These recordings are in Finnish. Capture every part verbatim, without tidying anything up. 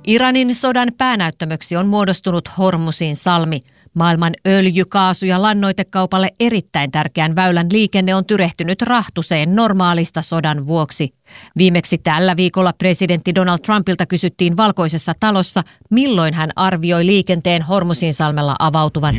Iranin sodan päänäyttämöksi on muodostunut Hormuzin salmi. Maailman öljy-, kaasu- ja lannoitekaupalle erittäin tärkeän väylän liikenne on tyrehtynyt rahtuseen normaalista sodan vuoksi. Viimeksi tällä viikolla presidentti Donald Trumpilta kysyttiin Valkoisessa talossa, milloin hän arvioi liikenteen Hormuzin salmella avautuvan.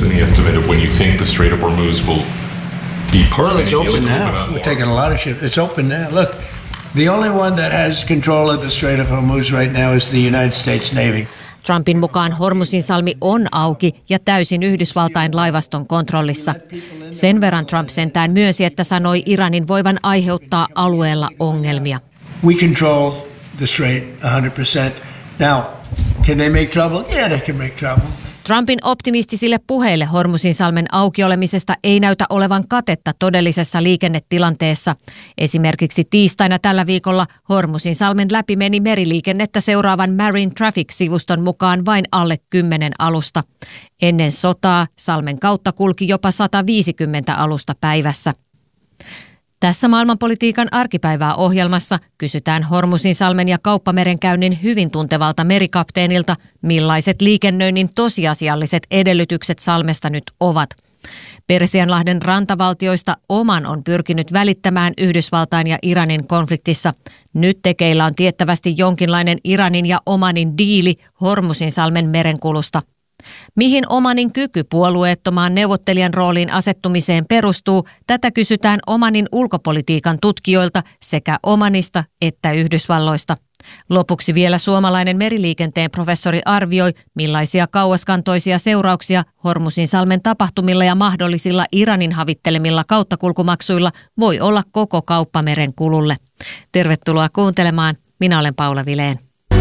Well, it's open now. We're taking a lot of ships. It's open now. Look, the only one that has control of the Strait of Hormuz right now is the United States Navy. Trumpin mukaan Hormuzin salmi on auki ja täysin Yhdysvaltain laivaston kontrollissa. Sen verran Trump sentään myönsi, että sanoi Iranin voivan aiheuttaa alueella ongelmia. We control the strait one hundred percent. Now, can they make trouble? Yeah, they can make trouble. Trumpin optimistisille puheille Hormuzin salmen aukiolemisesta ei näytä olevan katetta todellisessa liikennetilanteessa. Esimerkiksi tiistaina tällä viikolla Hormuzin salmen läpi meni meriliikennettä seuraavan Marine Traffic-sivuston mukaan vain alle kymmenen alusta. Ennen sotaa salmen kautta kulki jopa sata viisikymmentä alusta päivässä. Tässä maailmanpolitiikan arkipäivää ohjelmassa kysytään Hormuzin salmen ja kauppamerenkäynnin hyvin tuntevalta merikapteenilta, millaiset liikennöinnin tosiasialliset edellytykset salmesta nyt ovat. Persianlahden rantavaltioista Oman on pyrkinyt välittämään Yhdysvaltain ja Iranin konfliktissa. Nyt tekeillä on tiettävästi jonkinlainen Iranin ja Omanin diili Hormuzin salmen merenkulusta. Mihin Omanin kyky puolueettomaan neuvottelijan rooliin asettumiseen perustuu, tätä kysytään Omanin ulkopolitiikan tutkijoilta sekä Omanista että Yhdysvalloista. Lopuksi vielä suomalainen meriliikenteen professori arvioi, millaisia kauaskantoisia seurauksia Hormuzin salmen tapahtumilla ja mahdollisilla Iranin havittelemilla kauttakulkumaksuilla voi olla koko kauppameren kululle. Tervetuloa kuuntelemaan. Minä olen Paula Vilén.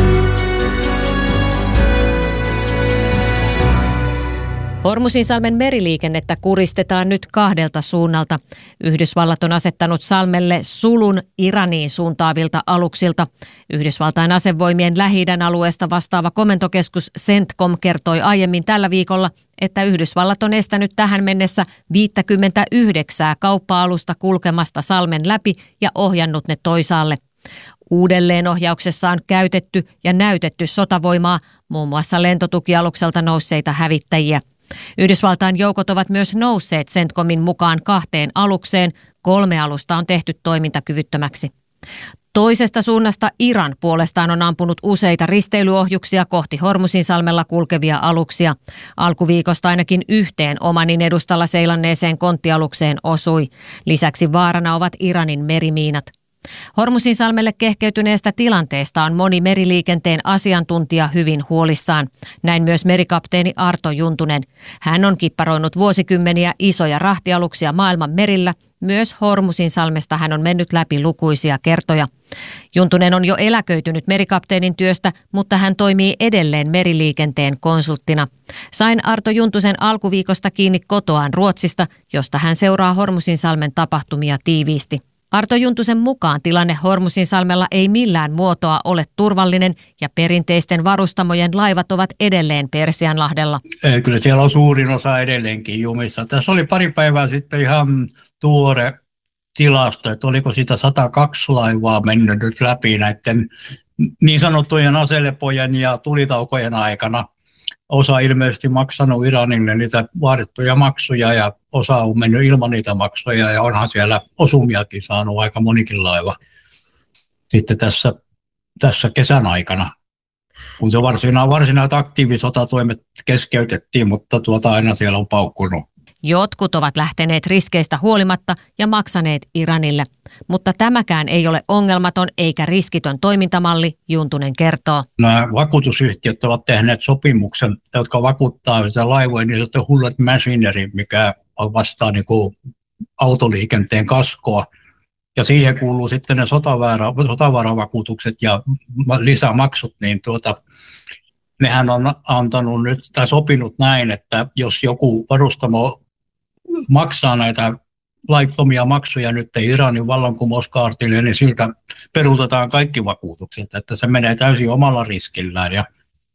Hormuzin salmen meriliikennettä kuristetaan nyt kahdelta suunnalta. Yhdysvallat on asettanut salmelle sulun Iraniin suuntaavilta aluksilta. Yhdysvaltain asevoimien Lähi-idän alueesta vastaava komentokeskus CENTCOM kertoi aiemmin tällä viikolla, että Yhdysvallat on estänyt tähän mennessä viisikymmentäyhdeksän kauppa-alusta kulkemasta salmen läpi ja ohjannut ne toisaalle. Uudelleenohjauksessa on käytetty ja näytetty sotavoimaa, muun muassa lentotukialukselta nousseita hävittäjiä. Yhdysvaltain joukot ovat myös nousseet CENTCOMin mukaan kahteen alukseen. Kolme alusta on tehty toimintakyvyttömäksi. Toisesta suunnasta Iran puolestaan on ampunut useita risteilyohjuksia kohti Hormuzin salmella kulkevia aluksia. Alkuviikosta ainakin yhteen Omanin edustalla seilanneeseen konttialukseen osui. Lisäksi vaarana ovat Iranin merimiinat. Hormuzin salmelle kehkeytyneestä tilanteesta on moni meriliikenteen asiantuntija hyvin huolissaan. Näin myös merikapteeni Arto Juntunen. Hän on kipparoinut vuosikymmeniä isoja rahtialuksia maailman merillä. Myös Hormuzin salmesta hän on mennyt läpi lukuisia kertoja. Juntunen on jo eläköitynyt merikapteenin työstä, mutta hän toimii edelleen meriliikenteen konsulttina. Sain Arto Juntusen alkuviikosta kiinni kotoaan Ruotsista, josta hän seuraa Hormuzin salmen tapahtumia tiiviisti. Arto Juntusen mukaan tilanne Hormuzin salmella ei millään muotoa ole turvallinen ja perinteisten varustamojen laivat ovat edelleen Persianlahdella. Kyllä siellä on suurin osa edelleenkin jumissa. Tässä oli pari päivää sitten ihan tuore tilasto, että oliko sitä sata kaksi laivaa mennyt nyt läpi näiden niin sanottujen aselepojen ja tulitaukojen aikana. Osa ilmeisesti maksanut Iranille niitä vaadittuja maksuja ja osa on mennyt ilman niitä maksuja ja onhan siellä osumiakin saanut aika monikin laiva sitten tässä, tässä kesän aikana. Kun se varsinaan, varsinaan aktiivisotatoimet keskeytettiin, mutta tuota aina siellä on paukkunut. Jotkut ovat lähteneet riskeistä huolimatta ja maksaneet Iranille, mutta tämäkään ei ole ongelmaton eikä riskitön toimintamalli, Juntunen kertoo. Nämä vakuutusyhtiöt ovat tehneet sopimuksen, jotka vakuuttaa sitä laivoja, niin se on Hullet Machinery, mikä vastaa niin kuin autoliikenteen kaskoa. Ja siihen kuuluu sitten ne sotavaravakuutukset ja lisämaksut, niin tuota, nehän on antanut nyt tai sopinut näin, että jos joku varustamo maksaa näitä laittomia maksuja nyt Iranin vallankumouskaartille, niin siltä peruutetaan kaikki vakuutukset, että se menee täysin omalla riskillään ja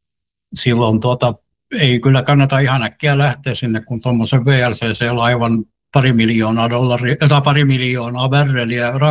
silloin tuota, ei kyllä kannata ihan äkkiä lähteä sinne, kun tuommoisen V L C C-laivan pari miljoonaa dollaria tai pari miljoonaa barrelia